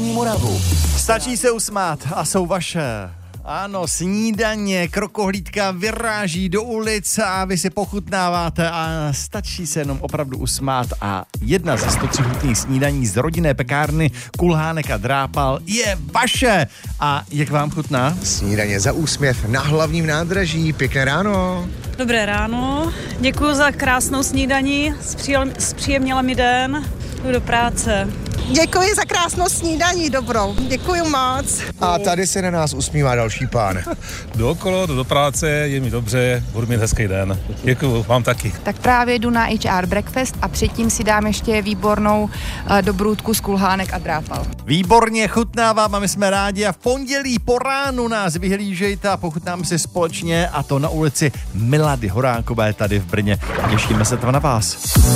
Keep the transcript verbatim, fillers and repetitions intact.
Jižní Moravu. Stačí se usmát a jsou vaše. Ano, snídaně, krokohlídka vyráží do ulic a vy si pochutnáváte a stačí se jenom opravdu usmát a jedna ze sto tří chutných snídaní z rodinné pekárny Kulhánek a Drápal je vaše. A jak vám chutná? Snídaně za úsměv na hlavním nádraží. Pěkné ráno. Dobré ráno, děkuji za krásnou snídaní, zpříjemnila mi den, jdu do práce. Děkuji za krásnou snídaní, dobrou. Děkuji moc. A tady se na nás usmívá další pán. Jdu okolo, jdu do práce, je mi dobře, budu mít hezký den. Děkuji, vám taky. Tak právě jdu na H R Breakfast a předtím si dám ještě výbornou uh, dobrůdku z Kulhánek a Drápal. Výborně, chutná vám a my jsme rádi a v pondělí po ránu nás vyhlížejte a pochutnáme si společně a to na ulici Milady Horákové tady v Brně. Těšíme se tam na vás.